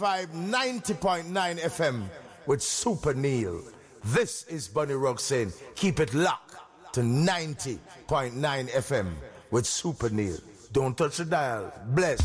90.9 FM with Super Neil. This is Bunny Rock saying, keep it locked to 90.9 FM with Super Neil. Don't touch the dial. Bless.